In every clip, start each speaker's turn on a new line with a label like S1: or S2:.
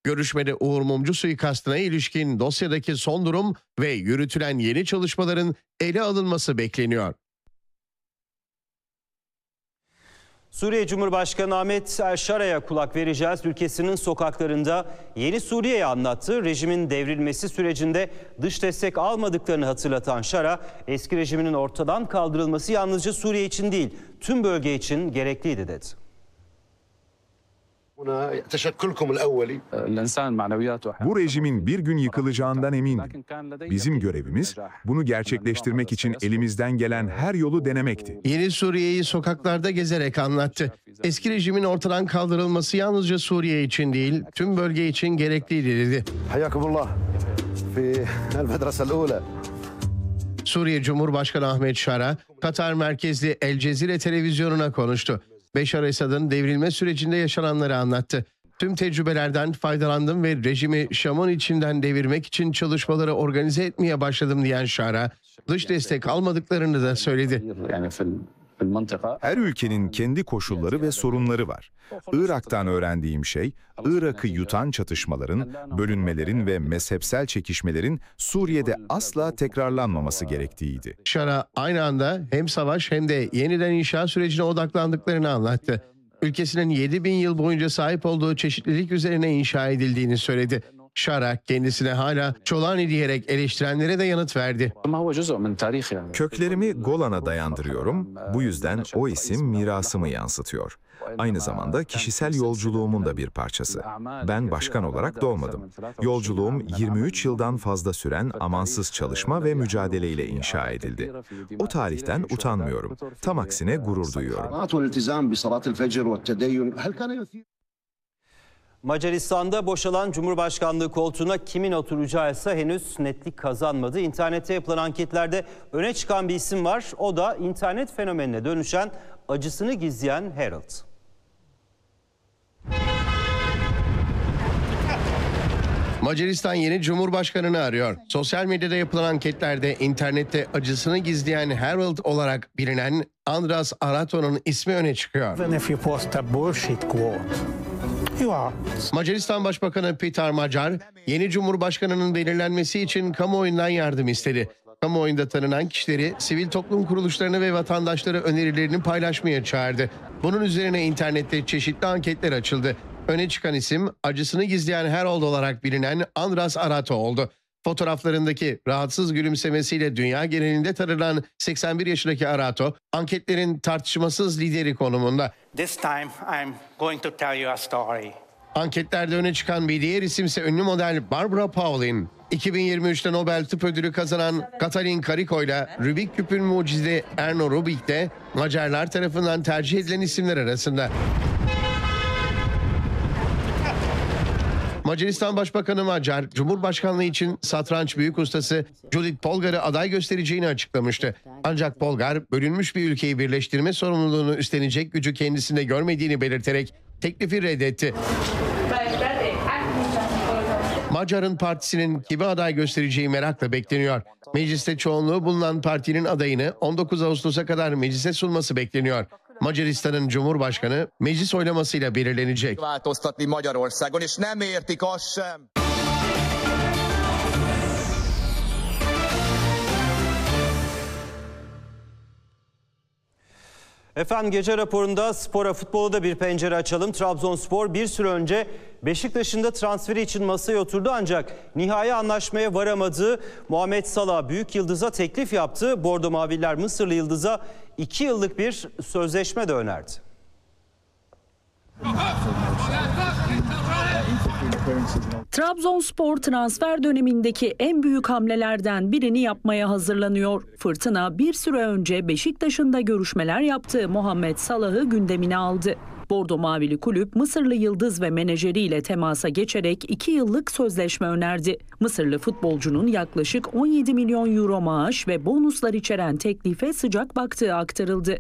S1: Görüşmede Uğur Mumcu suikastına ilişkin dosyadaki son durum ve yürütülen yeni çalışmaların ele alınması bekleniyor.
S2: Suriye Cumhurbaşkanı Ahmet el-Şara'ya kulak vereceğiz. Ülkesinin sokaklarında Yeni Suriye'yi anlattı. Rejimin devrilmesi sürecinde dış destek almadıklarını hatırlatan Şara, eski rejiminin ortadan kaldırılması yalnızca Suriye için değil, tüm bölge için gerekliydi dedi.
S3: Bu rejimin bir gün yıkılacağından emindim. Bizim görevimiz bunu gerçekleştirmek için elimizden gelen her yolu denemekti.
S1: Yeni Suriye'yi sokaklarda gezerek anlattı. Eski rejimin ortadan kaldırılması yalnızca Suriye için değil, tüm bölge için gerekliydi dedi. Suriye Cumhurbaşkanı Ahmet Şara, Katar merkezli El Cezire televizyonuna konuştu. Beşar Esad'ın devrilme sürecinde yaşananları anlattı. Tüm tecrübelerden faydalandım ve rejimi Şam'ın içinden devirmek için çalışmaları organize etmeye başladım diyen Şara, dış destek almadıklarını da söyledi.
S3: Her ülkenin kendi koşulları ve sorunları var. Irak'tan öğrendiğim şey, Irak'ı yutan çatışmaların, bölünmelerin ve mezhepsel çekişmelerin Suriye'de asla tekrarlanmaması gerektiğiydi.
S1: Şara aynı anda hem savaş hem de yeniden inşa sürecine odaklandıklarını anlattı. Ülkesinin 7000 yıl boyunca sahip olduğu çeşitlilik üzerine inşa edildiğini söyledi. Şara kendisine hala Çolani diyerek eleştirenlere de yanıt verdi.
S3: Köklerimi Golan'a dayandırıyorum. Bu yüzden o isim mirasımı yansıtıyor. Aynı zamanda kişisel yolculuğumun da bir parçası. Ben başkan olarak doğmadım. Yolculuğum 23 yıldan fazla süren amansız çalışma ve mücadeleyle inşa edildi. O tarihten utanmıyorum. Tam aksine gurur duyuyorum.
S2: Macaristan'da boşalan Cumhurbaşkanlığı koltuğuna kimin oturacağı ise henüz netlik kazanmadı. İnternette yapılan anketlerde öne çıkan bir isim var. O da internet fenomenine dönüşen, acısını gizleyen Harold.
S1: Macaristan yeni Cumhurbaşkanını arıyor. Sosyal medyada yapılan anketlerde internette acısını gizleyen Harold olarak bilinen Andras Arato'nun ismi öne çıkıyor. Macaristan Başbakanı Peter Magyar, yeni Cumhurbaşkanının belirlenmesi için kamuoyundan yardım istedi. Kamuoyunda tanınan kişileri, sivil toplum kuruluşlarını ve vatandaşları önerilerini paylaşmaya çağırdı. Bunun üzerine internette çeşitli anketler açıldı. Öne çıkan isim, acısını gizleyen Harold olarak bilinen Andras Arato oldu. Fotoğraflarındaki rahatsız gülümsemesiyle dünya genelinde tanınan 81 yaşındaki Arato, anketlerin tartışmasız lideri konumunda.
S4: This time I'm going to tell you a story.
S1: Anketlerde öne çıkan bir diğer isimse ünlü model Barbara Paulin. 2023'te Nobel Tıp Ödülü kazanan Katalin Kariko ile Rubik küpün mucidi Erno Rubik de Macarlar tarafından tercih edilen isimler arasında. Macaristan Başbakanı Magyar, Cumhurbaşkanlığı için satranç büyük ustası Judith Polgar'ı aday göstereceğini açıklamıştı. Ancak Polgar, bölünmüş bir ülkeyi birleştirme sorumluluğunu üstlenecek gücü kendisinde görmediğini belirterek teklifi reddetti. Magyar'ın partisinin kimi aday göstereceği merakla bekleniyor. Mecliste çoğunluğu bulunan partinin adayını 19 Ağustos'a kadar meclise sunması bekleniyor. Macaristan'ın Cumhurbaşkanı meclis oylamasıyla belirlenecek.
S2: Efendim gece raporunda spora, futbola da bir pencere açalım. Trabzonspor bir süre önce Beşiktaş'ın da transferi için masaya oturdu ancak nihai anlaşmaya varamadı. Muhammed Salah büyük yıldıza teklif yaptı. Bordo Maviller Mısırlı yıldıza 2 yıllık bir sözleşme de önerdi.
S5: Trabzonspor transfer dönemindeki en büyük hamlelerden birini yapmaya hazırlanıyor. Fırtına bir süre önce Beşiktaş'ın da görüşmeler yaptığı Muhammed Salah'ı gündemine aldı. Bordo Mavili kulüp Mısırlı yıldız ve menajeriyle temasa geçerek 2 yıllık sözleşme önerdi. Mısırlı futbolcunun yaklaşık 17 milyon euro maaş ve bonuslar içeren teklife sıcak baktığı aktarıldı.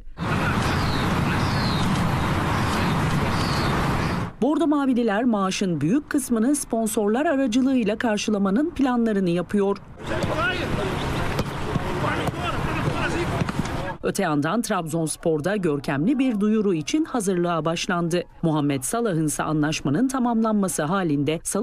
S5: Bordo Mavililer maaşın büyük kısmını sponsorlar aracılığıyla karşılamanın planlarını yapıyor. Öte yandan Trabzonspor'da görkemli bir duyuru için hazırlığa başlandı. Muhammed Salah'ın ise anlaşmanın tamamlanması halinde